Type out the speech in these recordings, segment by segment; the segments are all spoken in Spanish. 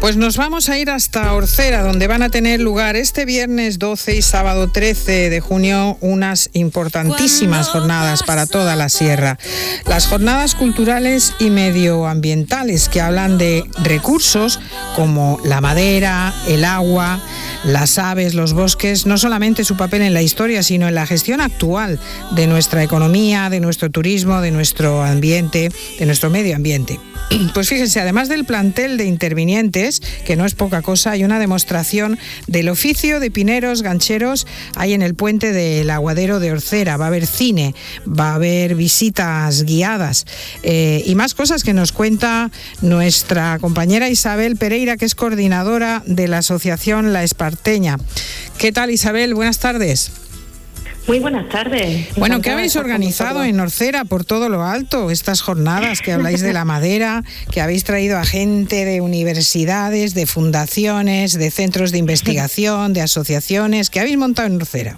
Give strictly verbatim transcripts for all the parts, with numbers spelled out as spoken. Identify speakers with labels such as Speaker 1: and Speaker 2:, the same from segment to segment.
Speaker 1: Pues nos vamos a ir hasta Orcera, donde van a tener lugar este viernes doce y sábado trece de junio unas importantísimas jornadas para toda la sierra. Las jornadas culturales y medioambientales que hablan de recursos como la madera, el agua, las aves, los bosques, no solamente su papel en la historia, sino en la gestión actual de nuestra economía, de nuestro turismo, de nuestro ambiente, de nuestro medio ambiente. Pues fíjense, además del plantel de intervinientes, que no es poca cosa, hay una demostración del oficio de pineros gancheros ahí en el puente del Aguadero de Orcera. Va a haber cine, va a haber visitas guiadas eh, y más cosas que nos cuenta nuestra compañera Isabel Pereira, que es coordinadora de la asociación La Esparteña. ¿Qué tal, Isabel? Buenas tardes.
Speaker 2: Muy buenas tardes.
Speaker 1: Bueno, ¿qué habéis organizado en Orcera por todo lo alto? Estas jornadas que habláis de la madera, que habéis traído a gente de universidades, de fundaciones, de centros de investigación, de asociaciones. ¿Qué habéis montado en Orcera?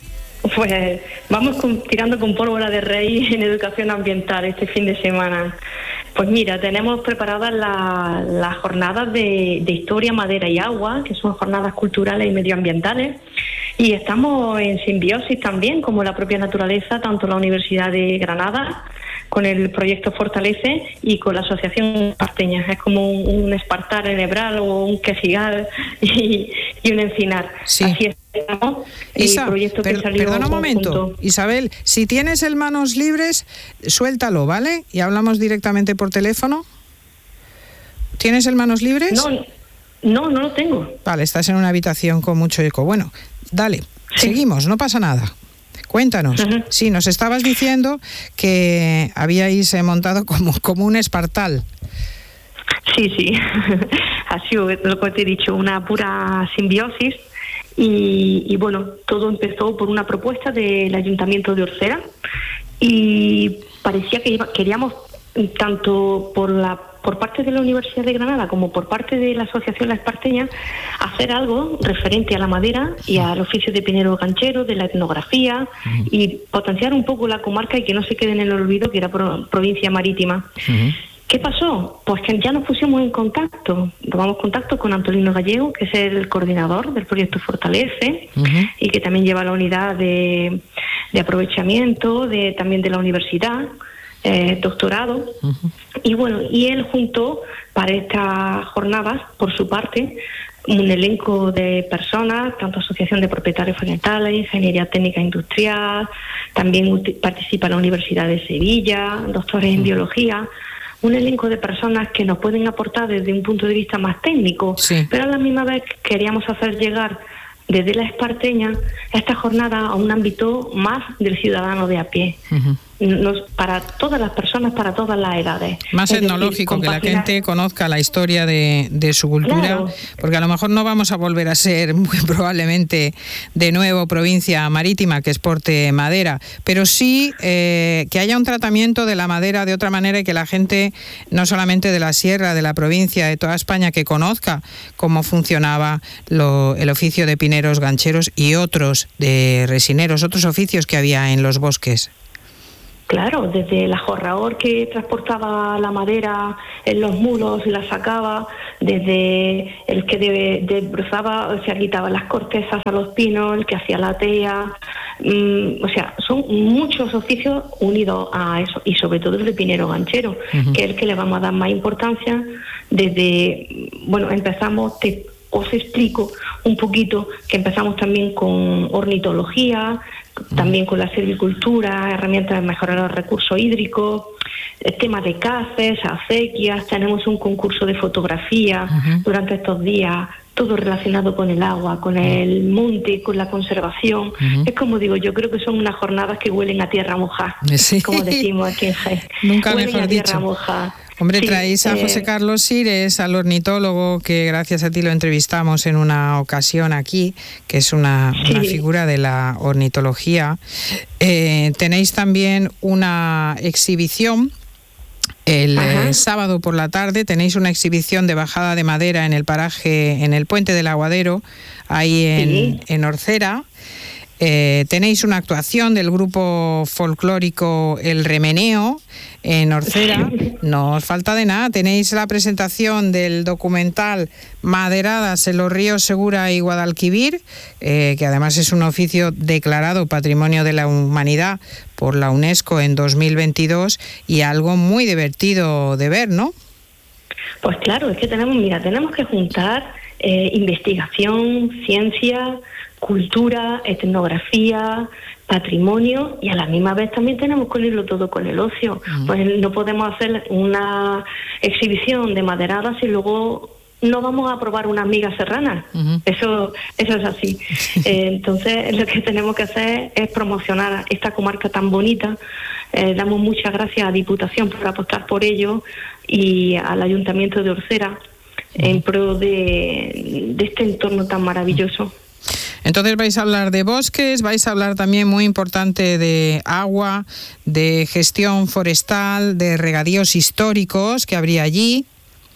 Speaker 2: Pues vamos con, tirando con pólvora de rey en educación ambiental este fin de semana. Pues mira, tenemos preparadas las la jornadas de, de historia, madera y agua, que son jornadas culturales y medioambientales. Y estamos en simbiosis también, como la propia naturaleza, tanto la Universidad de Granada, con el proyecto Fortalece, y con la Asociación Esparteña. Es como un, un espartar enebral o un quejigal y, y un encinar.
Speaker 1: Sí.
Speaker 2: Así es.
Speaker 1: Isa,
Speaker 2: el proyecto que
Speaker 1: per,
Speaker 2: salió
Speaker 1: perdona un momento,
Speaker 2: conjunto.
Speaker 1: Isabel, si tienes el manos libres, suéltalo, ¿vale? Y hablamos directamente por teléfono. ¿Tienes el manos libres?
Speaker 2: No, no, no lo tengo.
Speaker 1: Vale, estás en una habitación con mucho eco. Bueno, dale, sí. Seguimos, no pasa nada. Cuéntanos. Uh-huh. Sí, nos estabas diciendo que habíais montado como, como un espartal.
Speaker 2: Sí, sí, ha sido lo que te he dicho, una pura simbiosis. Y, y bueno, todo empezó por una propuesta del Ayuntamiento de Orcera y parecía que iba, queríamos, tanto por la por parte de la Universidad de Granada como por parte de la Asociación La Esparteña, hacer algo referente a la madera y al oficio de pinero ganchero, de la etnografía, uh-huh. y potenciar un poco la comarca y que no se quede en el olvido que era pro, provincia marítima. Uh-huh. ¿Qué pasó? Pues que ya nos pusimos en contacto, tomamos contacto con Antolino Gallego, que es el coordinador del proyecto Fortalece, uh-huh. y que también lleva la unidad de, de aprovechamiento de también de la universidad, eh, doctorado, uh-huh. y bueno, y él juntó para estas jornadas, por su parte, un elenco de personas, tanto Asociación de Propietarios Forestales, Ingeniería Técnica Industrial, también participa la Universidad de Sevilla, doctores uh-huh. en Biología. Un elenco de personas que nos pueden aportar desde un punto de vista más técnico, sí. pero a la misma vez queríamos hacer llegar desde la Esparteña esta jornada a un ámbito más del ciudadano de a pie. Uh-huh. Nos, para todas las personas, para todas las edades.
Speaker 1: Más es etnológico, decir, que la gente conozca la historia de, de su cultura, claro. porque a lo mejor no vamos a volver a ser muy probablemente de nuevo provincia marítima que exporte madera, pero sí eh, que haya un tratamiento de la madera de otra manera y que la gente, no solamente de la sierra, de la provincia, de toda España, que conozca cómo funcionaba lo, el oficio de pineros gancheros y otros de resineros, otros oficios que había en los bosques.
Speaker 2: Claro, desde el ajorrador que transportaba la madera en los mulos y la sacaba, desde el que desbrozaba, o sea, quitaba las cortezas a los pinos, el que hacía la tea, mmm, o sea, son muchos oficios unidos a eso, y sobre todo el de pinero ganchero, uh-huh. que es el que le vamos a dar más importancia. Desde, bueno, empezamos, te, os explico un poquito que empezamos también con ornitología, también con la silvicultura, herramientas de mejorar los recursos hídricos, el tema de caces, acequias, tenemos un concurso de fotografía uh-huh. durante estos días, todo relacionado con el agua, con el monte, con la conservación. Uh-huh. Es como digo, yo creo que son unas jornadas que huelen a tierra mojada, sí. como decimos aquí en Jaén.
Speaker 1: Nunca
Speaker 2: huelen
Speaker 1: mejor
Speaker 2: a tierra
Speaker 1: dicho.
Speaker 2: mojada.
Speaker 1: Hombre,
Speaker 2: sí,
Speaker 1: traéis a José Carlos Sires, al ornitólogo, que gracias a ti lo entrevistamos en una ocasión aquí, que es una, sí. una figura de la ornitología. Eh, tenéis también una exhibición. El eh, sábado por la tarde tenéis una exhibición de bajada de madera en el paraje, en el puente del Aguadero, ahí en, sí. en Orcera. Eh, tenéis una actuación del grupo folclórico El Remeneo en Orcera. No os falta de nada. Tenéis la presentación del documental Maderadas en los ríos Segura y Guadalquivir, eh, que además es un oficio declarado Patrimonio de la Humanidad por la UNESCO en dos mil veintidós, y algo muy divertido de ver, ¿no?
Speaker 2: Pues claro, es que tenemos, mira, tenemos que juntar eh, investigación, ciencia, cultura, etnografía, patrimonio, y a la misma vez también tenemos que unirlo todo con el ocio. Uh-huh. Pues no podemos hacer una exhibición de maderadas y luego no vamos a probar unas migas serranas. Uh-huh. Eso, eso es así. eh, entonces, lo que tenemos que hacer es promocionar esta comarca tan bonita. Eh, damos muchas gracias a Diputación por apostar por ello y al Ayuntamiento de Orcera uh-huh. en pro de, de este entorno tan maravilloso.
Speaker 1: Entonces vais a hablar de bosques, vais a hablar también, muy importante, de agua, de gestión forestal, de regadíos históricos que habría allí.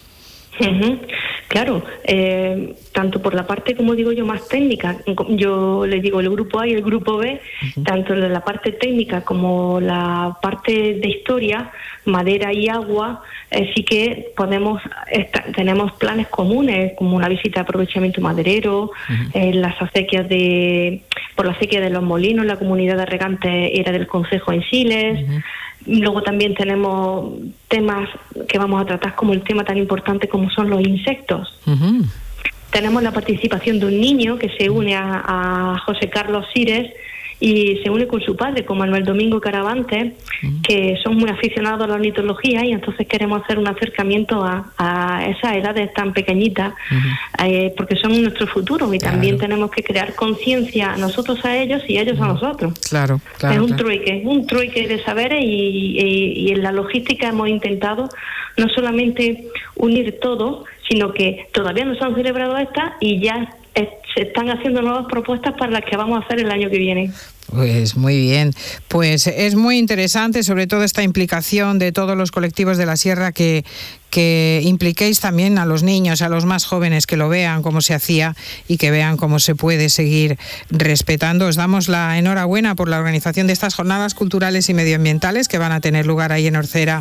Speaker 2: Uh-huh. Claro, eh, tanto por la parte, como digo yo, más técnica, yo les digo el grupo A y el grupo B, uh-huh. tanto de la parte técnica como la parte de historia, madera y agua, eh, sí que podemos esta, tenemos planes comunes, como una visita de aprovechamiento maderero, uh-huh. eh, las acequias de, por la acequia de Los Molinos, la comunidad de regantes era del concejo en Siles. Uh-huh. Luego también tenemos temas que vamos a tratar, como el tema tan importante como son los insectos. Uh-huh. Tenemos la participación de un niño que se une a, a José Carlos Sires y se une con su padre, con Manuel Domingo Caravante, uh-huh. que son muy aficionados a la ornitología, y entonces queremos hacer un acercamiento a, a esas edades tan pequeñitas, uh-huh. eh, porque son nuestro futuro, y claro. también tenemos que crear conciencia nosotros a ellos y ellos uh-huh. a nosotros.
Speaker 1: Claro, claro.
Speaker 2: Es un
Speaker 1: claro.
Speaker 2: trueque, un trueque de saberes, y, y, y en la logística hemos intentado no solamente unir todo, sino que todavía no se han celebrado estas y ya se están haciendo nuevas propuestas para las que vamos a hacer el año que viene.
Speaker 1: Pues muy bien, pues es muy interesante, sobre todo esta implicación de todos los colectivos de la sierra, que, que impliquéis también a los niños, a los más jóvenes, que lo vean cómo se hacía y que vean cómo se puede seguir respetando. Os damos la enhorabuena por la organización de estas jornadas culturales y medioambientales que van a tener lugar ahí en Orcera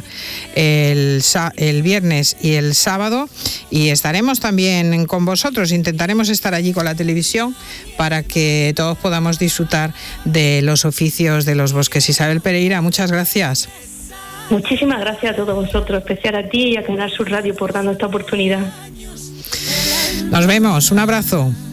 Speaker 1: el, el viernes y el sábado, y estaremos también con vosotros, intentaremos estar allí con la televisión para que todos podamos disfrutar de de los oficios de los bosques. Isabel Pereira, muchas gracias.
Speaker 2: Muchísimas gracias a todos vosotros, especial a ti y a Canal Sur Radio por darnos esta oportunidad.
Speaker 1: Nos vemos, un abrazo.